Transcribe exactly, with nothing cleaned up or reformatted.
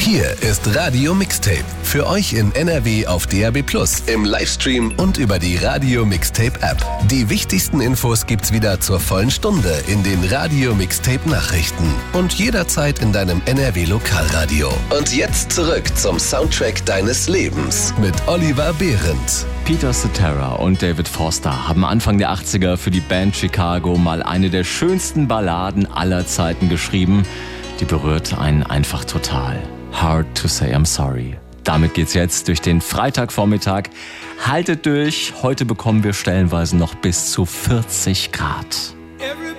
Hier ist Radio Mixtape. Für euch in N R W auf D A B plus, im Livestream und über die Radio Mixtape App. Die wichtigsten Infos gibt's wieder zur vollen Stunde in den Radio Mixtape Nachrichten und jederzeit in deinem N R W Lokalradio. Und jetzt zurück zum Soundtrack deines Lebens mit Oliver Behrendt. Peter Cetera und David Foster haben Anfang der achtziger für die Band Chicago mal eine der schönsten Balladen aller Zeiten geschrieben. Die berührt einen einfach total. Hard to say I'm sorry. Damit geht's jetzt durch den Freitagvormittag. Haltet durch, heute bekommen wir stellenweise noch bis zu vierzig Grad.